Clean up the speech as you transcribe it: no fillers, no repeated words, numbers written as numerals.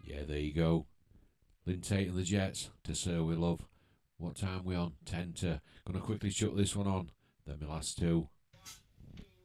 Yeah, there you go. Lynn Tate and the Jets to Sir We Love. What time we on? 10 to. Gonna quickly chuck this one on. Then my last two.